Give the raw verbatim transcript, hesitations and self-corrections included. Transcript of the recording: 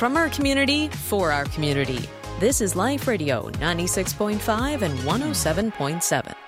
From our community, for our community. This is Life Radio ninety-six point five and one oh seven point seven.